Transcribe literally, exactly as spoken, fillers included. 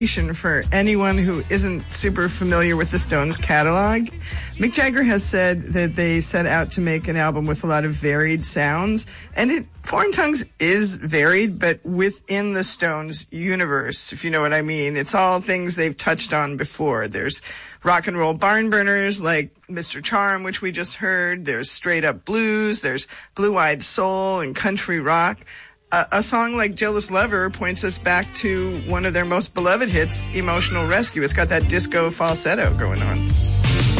For anyone who isn't super familiar with the Stones catalog, Mick Jagger has said that they set out to make an album with a lot of varied sounds, and it Foreign Tongues is varied, but within the Stones universe, if you know what I mean. It's all things they've touched on before. There's rock and roll barn burners like Mister Charm, which we just heard. There's straight up blues. There's blue-eyed soul and country rock. A, a song like Jealous Lover points us back to one of their most beloved hits, Emotional Rescue. It's got that disco falsetto going on.